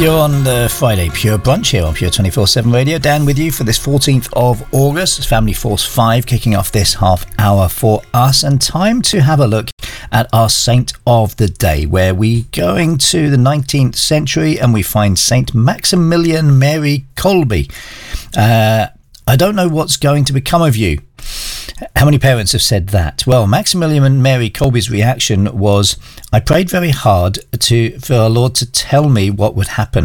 You're on the Friday Pure Brunch here on Pure 24/7 Radio. Dan with you for this 14th of August. Family Force 5 kicking off this half hour for us, and time to have a look at our saint of the day, where we going to the 19th century and we find Saint Maximilian Mary Kolbe. I don't know what's going to become of you. How many parents have said that? Well, Maximilian Mary Kolbe's reaction was, I prayed very hard for our Lord to tell me what would happen.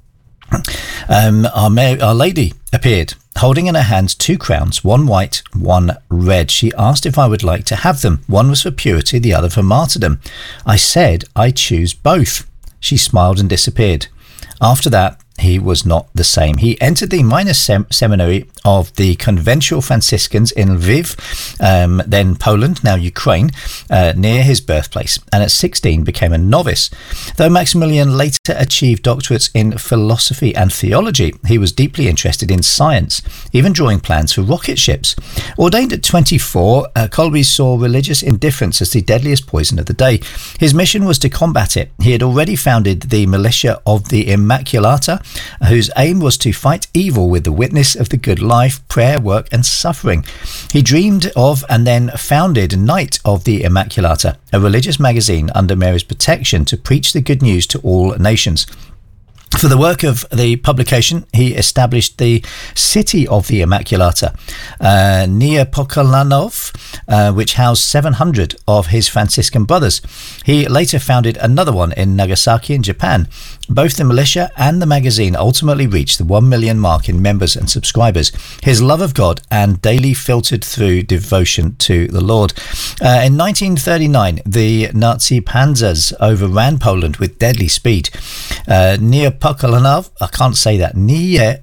Our Lady appeared, holding in her hands 2 crowns, one white, one red. She asked if I would like to have them. One was for purity, the other for martyrdom. I said, I choose both. She smiled and disappeared. After that, he was not the same. He entered the minor seminary of the Conventual Franciscans in Lviv, then Poland, now Ukraine, near his birthplace, and at 16 became a novice. Though Maximilian later achieved doctorates in philosophy and theology, he was deeply interested in science, even drawing plans for rocket ships. Ordained at 24, Kolbe saw religious indifference as the deadliest poison of the day. His mission was to combat it. He had already founded the militia of the Immaculata, whose aim was to fight evil with the witness of the good life, prayer, work and suffering. He dreamed of and then founded Night of the Immaculata, a religious magazine under Mary's protection to preach the good news to all nations. For the work of the publication, he established the City of the Immaculata, near Pokolanov, which housed 700 of his Franciscan brothers. He later founded another one in Nagasaki in Japan. Both the militia and the magazine ultimately reached the 1 million mark in members and subscribers. His love of God and daily filtered through devotion to the Lord. In 1939, the Nazi panzers overran Poland with deadly speed. Near Pokolanov, I can't say that, near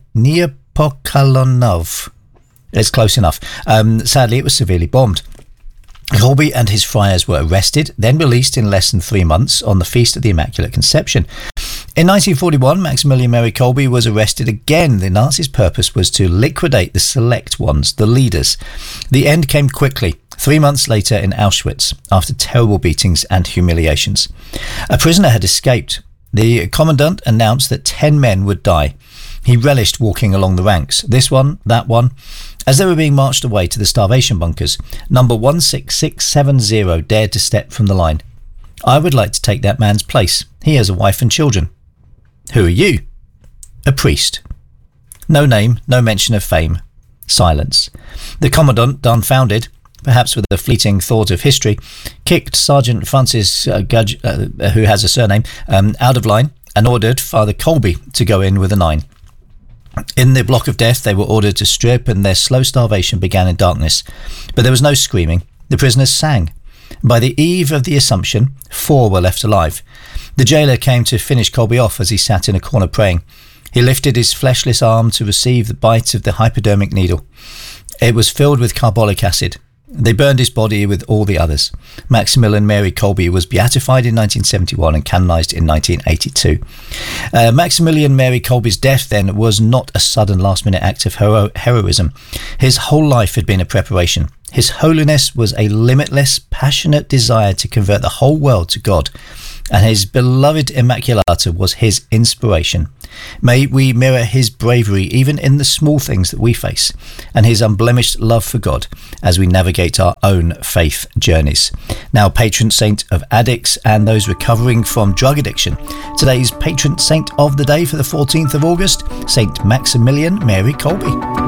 Pokolanov. It's close enough. Sadly, it was severely bombed. Kolbe and his friars were arrested, then released in less than 3 months on the Feast of the Immaculate Conception. In 1941, Maximilian Mary Kolbe was arrested again. The Nazis' purpose was to liquidate the select ones, the leaders. The end came quickly, 3 months later in Auschwitz, after terrible beatings and humiliations. A prisoner had escaped. The commandant announced that 10 men would die. He relished walking along the ranks, this one, that one. As they were being marched away to the starvation bunkers, number 16670 dared to step from the line. I would like to take that man's place. He has a wife and children. Who are you? A priest. No name, no mention of fame. Silence. The commandant, dumbfounded, perhaps with a fleeting thought of history, kicked Sergeant Francis Gudge, who has a surname, out of line and ordered Father Kolbe to go in with a 9. In the block of death, they were ordered to strip, and their slow starvation began in darkness. But there was no screaming. The prisoners sang. By the eve of the Assumption, 4 were left alive. The jailer came to finish Kolbe off as he sat in a corner praying. He lifted his fleshless arm to receive the bite of the hypodermic needle. It was filled with carbolic acid. They burned his body with all the others. Maximilian Mary Kolbe was beatified in 1971 and canonized in 1982. Maximilian Mary Kolbe's death, then, was not a sudden last-minute act of heroism. His whole life had been a preparation. His holiness was a limitless, passionate desire to convert the whole world to God, and his beloved Immaculata was his inspiration. May we mirror his bravery even in the small things that we face, and his unblemished love for God as we navigate our own faith journeys. Now, patron saint of addicts and those recovering from drug addiction. Today's patron saint of the day for the 14th of August, Saint Maximilian Mary Kolbe.